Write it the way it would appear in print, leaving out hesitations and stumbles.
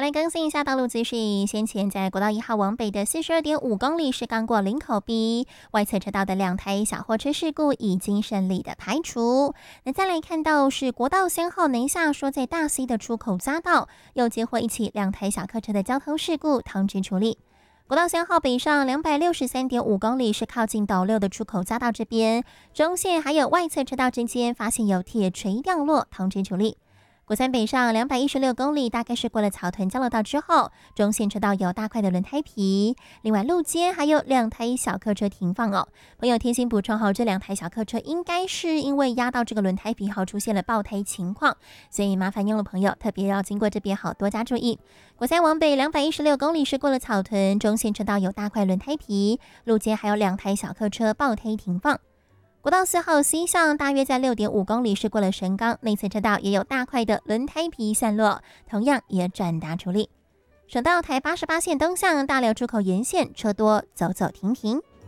来更新一下道路资讯。先前在国道1号往北的42.5公里是刚过林口 B 外侧车道的2台小货车事故已经顺利的排除。那再来看到是国道3号南下说在大溪的出口匝道又接获一起2台小客车的交通事故，通知处理。国道3号北上263.5公里是靠近斗六的出口匝道这边，中线还有外侧车道之间发现有铁锤掉落，通知处理。国三北上216公里，大概是过了草屯交流道之后，中线车道有大块的轮胎皮，另外路肩还有2台小客车停放哦。朋友贴心补充后，这2台小客车应该是因为压到这个轮胎皮后出现了爆胎情况，所以麻烦用路朋友特别要经过这边好多加注意。国三往北216公里是过了草屯，中线车道有大块轮胎皮，路肩还有2台小客车爆胎停放。国道4号西向大约在6.5公里是过了神冈，内侧车道也有大块的轮胎皮散落，同样也转达处理。省道台88线东向大寮出口沿线车多，走走停停。